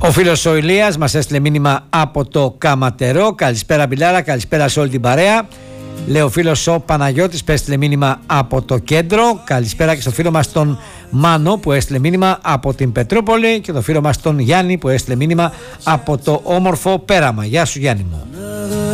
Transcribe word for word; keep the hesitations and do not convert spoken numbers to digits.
Ο φίλος ο Ηλίας μας έστειλε μήνυμα από το Καματερό. Καλησπέρα Μπιλάρα, καλησπέρα σε όλη την παρέα. Λέει ο φίλος ο Παναγιώτης που έστειλε μήνυμα από το κέντρο. Καλησπέρα και στο φίλο μας τον Μάνο που έστειλε μήνυμα από την Πετρούπολη και το φίλο μας τον Γιάννη που έστειλε μήνυμα από το όμορφο Πέραμα. Γεια σου Γιάννη μου.